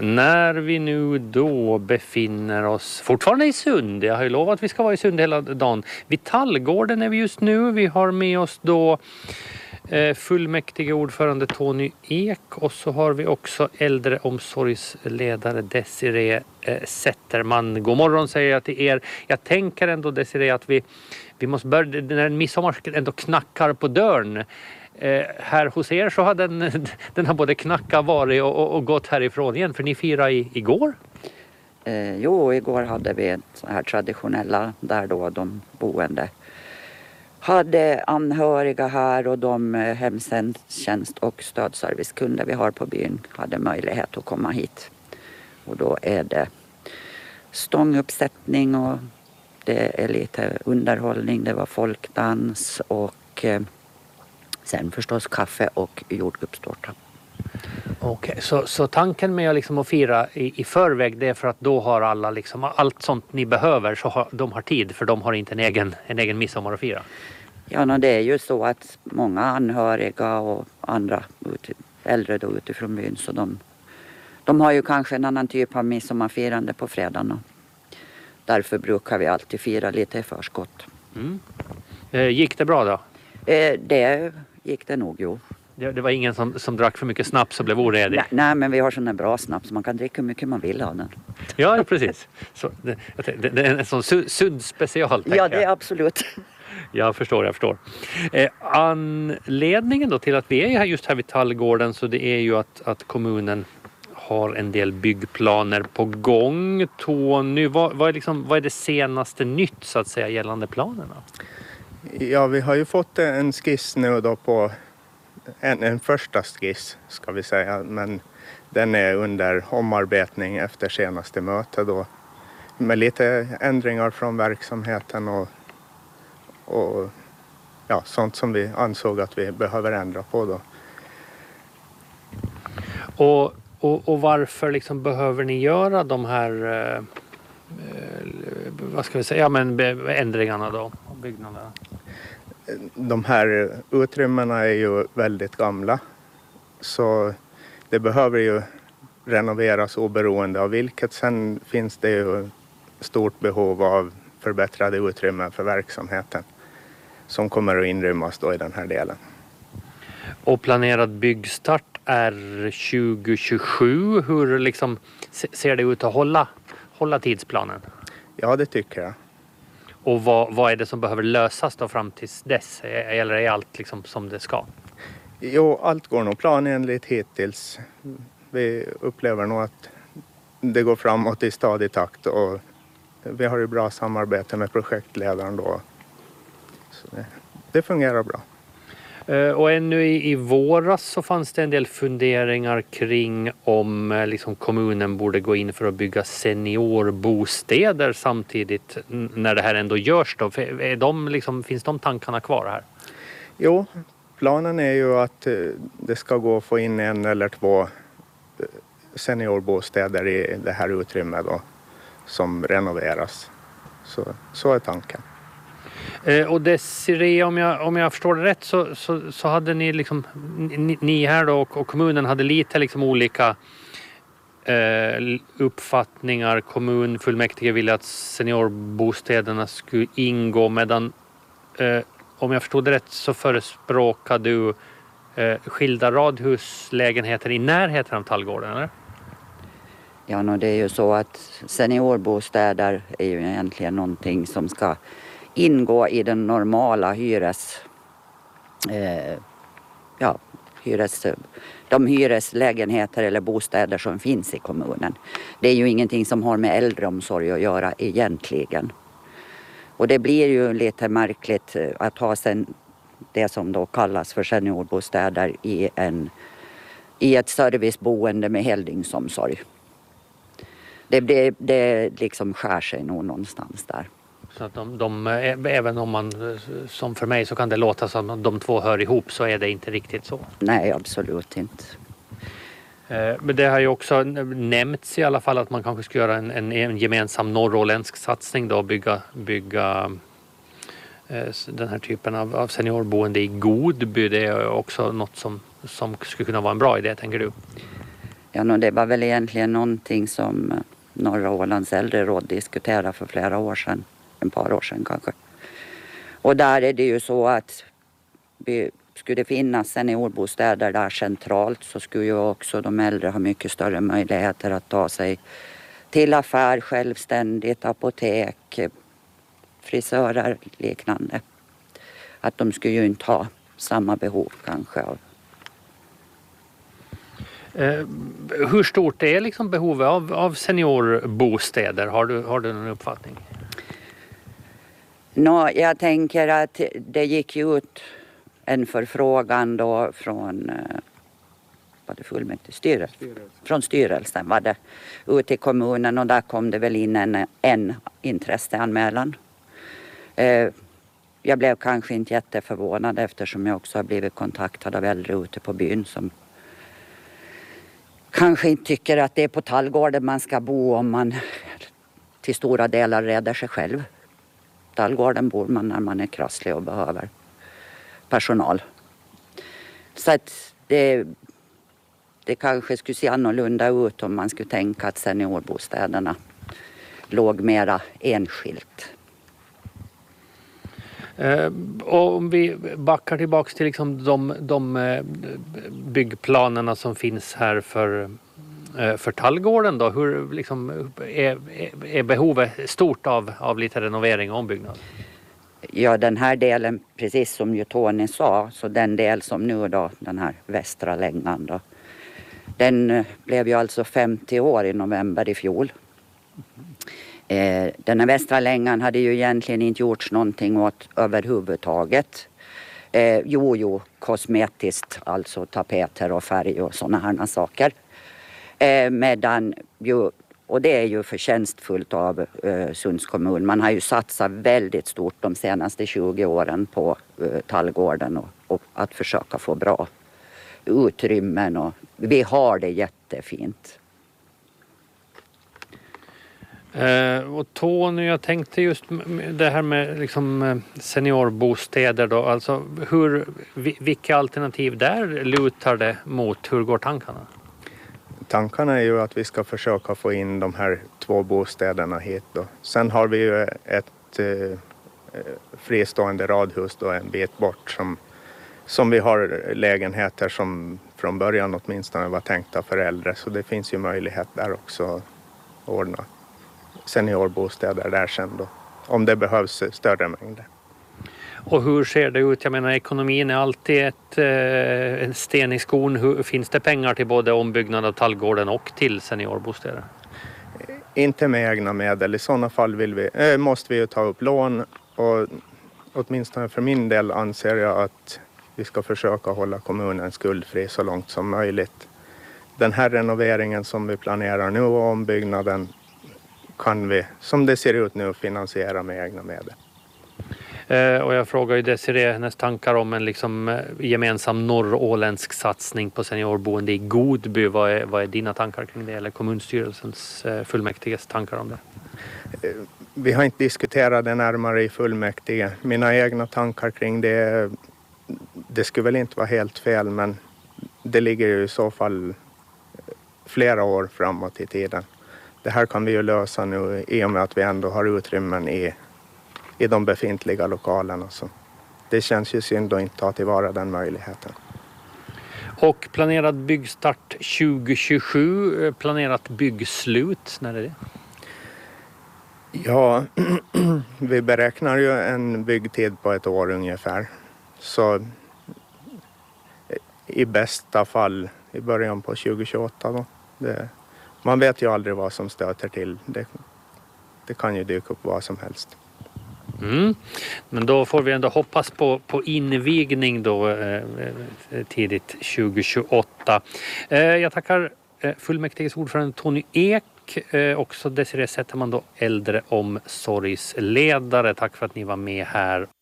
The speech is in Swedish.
När vi nu då befinner oss fortfarande i Sund. Jag har ju lovat att vi ska vara i Sund hela dagen. Vid Tallgården är vi just nu. Vi har med oss då fullmäktige ordförande Tony Ek och så har vi också äldreomsorgsledare Desiree Zetterman. God morgon säger jag till er. Jag tänker ändå Desiree att vi måste börja när midsommar ändå knackar på dörren. Här hos er så har den har både knackat varit och gått härifrån igen för ni firade igår? Jo, igår hade vi så här traditionella där då de boende hade anhöriga här och de hemtjänst och stödservicekunder vi har på byn hade möjlighet att komma hit. Och då är det stånguppsättning och det är lite underhållning, det var folkdans och sen förstås kaffe och jordgubbstårta. Okej, så tanken med liksom att fira i förväg det är för att då har alla liksom allt sånt ni behöver så de har tid för de har inte en egen midsommar att fira? Ja, det är ju så att många anhöriga och andra äldre då utifrån byn så de har ju kanske en annan typ av midsommarfirande på fredagen och därför brukar vi alltid fira lite i förskott. Gick det bra då? Det gick det nog, jo. Det var ingen som drack för mycket snaps och blev oredig? Nej, men vi har sån bra snaps så man kan dricka hur mycket man vill av den. Ja, precis. Så, det är en sån sund special. Ja, det är absolut. Jag förstår. Anledningen då till att vi är just här vid Tallgården så det är ju att kommunen har en del byggplaner på gång. Tony, vad är det senaste nytt så att säga gällande planerna? Ja, vi har ju fått en skiss nu då på en första skiss ska vi säga, men den är under omarbetning efter senaste möte då med lite ändringar från verksamheten och ja, sånt som vi ansåg att vi behöver ändra på då. Och varför liksom behöver ni göra de här vad ska vi säga, ändringarna då av byggnaderna? De här utrymmena är ju väldigt gamla så det behöver ju renoveras oberoende av vilket. Sen finns det ju stort behov av förbättrade utrymmen för verksamheten som kommer att inrymmas då i den här delen. Och planerad byggstart är 2027. Hur liksom ser det ut att hålla tidsplanen? Ja, det tycker jag. Och vad är det som behöver lösas då fram tills dess? Eller är allt liksom som det ska? Jo, allt går nog planenligt hittills. Vi upplever nog att det går framåt i stadig takt och vi har ju bra samarbete med projektledaren då. Så det fungerar bra. Och ännu i våras så fanns det en del funderingar kring om liksom kommunen borde gå in för att bygga seniorbostäder samtidigt när det här ändå görs då. Finns de tankarna kvar här? Jo, planen är ju att det ska gå att få in 1 eller 2 seniorbostäder i det här utrymmet då, som renoveras. Så är tanken. Och Desiree, om jag förstår det rätt så hade ni liksom ni här då och kommunen hade lite liksom olika uppfattningar. Kommunfullmäktige ville att seniorbostäderna skulle ingå medan om jag förstod det rätt så förespråkar du skilda radhuslägenheter i närheten av Tallgården, eller? Ja, det är ju så att seniorbostäder är ju egentligen någonting som ska ingå i den normala de hyreslägenheter eller bostäder som finns i kommunen. Det är ju ingenting som har med äldreomsorg att göra egentligen. Och det blir ju lite märkligt att ha det som då kallas för seniorbostäder i ett serviceboende med heldygnsomsorg. Det liksom skär sig nog någonstans där. Så att även om man, som för mig så kan det låta som att de två hör ihop så är det inte riktigt så. Nej, absolut inte. Men det har ju också nämnts i alla fall att man kanske ska göra en gemensam norrländsk satsning då och bygga den här typen av seniorboende i Godby. Det är också något som skulle kunna vara en bra idé, tänker du? Ja, det var väl egentligen någonting som Norra Ålands äldreråd diskuterade för flera år sedan. En par år sedan kanske. Och där är det ju så att skulle det finnas seniorbostäder där centralt så skulle ju också de äldre ha mycket större möjligheter att ta sig till affär självständigt, apotek, frisörer liknande. Att de skulle ju inte ha samma behov kanske. Hur stort är liksom behovet av seniorbostäder? Har du någon uppfattning? Jag tänker att det gick ju ut en förfrågan då från från styrelsen var det ut till kommunen, och där kom det väl in en intresseanmälan. Jag blev kanske inte jätteförvånad eftersom jag också har blivit kontaktad av äldre ute på byn som kanske inte tycker att det är på Tallgården man ska bo om man till stora delar räddar sig själv. Tallgården bor man när man är krasslig och behöver personal. Så att det kanske skulle se annorlunda ut om man skulle tänka att seniorbostäderna låg mera enskilt. Och om vi backar tillbaka till liksom de byggplanerna som finns här för Tallgården då, hur liksom är behovet stort av lite renovering och ombyggnad? Ja, den här delen, precis som ju Tony sa, så den del som nu då, den här västra längan då, den blev ju alltså 50 år i november i fjol. Den här västra längan hade ju egentligen inte gjorts någonting åt överhuvudtaget. Kosmetiskt, alltså tapeter och färg och sådana här saker. Och det är ju förtjänstfullt av Sunds kommun. Man har ju satsat väldigt stort de senaste 20 åren på Tallgården och att försöka få bra utrymmen. Och vi har det jättefint. Och Tony, jag tänkte just det här med liksom seniorbostäder då. Alltså vilka alternativ där lutar det mot? Hur går tankarna? Tankarna är ju att vi ska försöka få in de här 2 bostäderna hit då. Sen har vi ju ett fristående radhus då en bit bort som vi har lägenheter som från början åtminstone var tänkta för äldre. Så det finns ju möjlighet där också att ordna seniorbostäder där sen då. Om det behövs större mängder. Och hur ser det ut? Jag menar, ekonomin är alltid en sten i skon. Finns det pengar till både ombyggnad av Tallgården och till seniorbostäder? Inte med egna medel. I sådana fall måste vi ju ta upp lån, och åtminstone för min del anser jag att vi ska försöka hålla kommunen skuldfri så långt som möjligt. Den här renoveringen som vi planerar nu och ombyggnaden kan vi, som det ser ut nu, finansiera med egna medel. Och jag frågar ju Desirée hennes tankar om en liksom gemensam norråländsk satsning på seniorboende i Godby. Vad är dina tankar kring det, eller kommunstyrelsens fullmäktiges tankar om det? Vi har inte diskuterat det närmare i fullmäktige. Mina egna tankar kring det skulle väl inte vara helt fel, men det ligger ju i så fall flera år framåt i tiden. Det här kan vi ju lösa nu i och med att vi ändå har utrymmen i de befintliga lokalerna. Så det känns ju synd att inte ta tillvara den möjligheten. Och planerad byggstart 2027, planerat byggslut, när är det? Ja, vi beräknar ju en byggtid på 1 år ungefär. Så i bästa fall i början på 2028 då. Man vet ju aldrig vad som stöter till. Det kan ju dyka upp vad som helst. Men då får vi ändå hoppas på invigning då tidigt 2028. Jag tackar fullmäktiges ordförande Tony Ek, också Desirée Zetterman då, äldreomsorgsledare. Tack för att ni var med här.